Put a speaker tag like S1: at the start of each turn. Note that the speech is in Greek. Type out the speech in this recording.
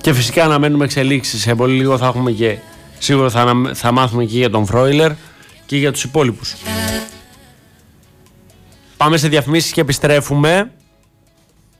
S1: Και φυσικά αναμένουμε εξελίξεις. Σε πολύ λίγο θα έχουμε και σίγουρα θα μάθουμε και για τον Φρόιλερ και για τους υπόλοιπους. Πάμε σε διαφημίσεις και επιστρέφουμε.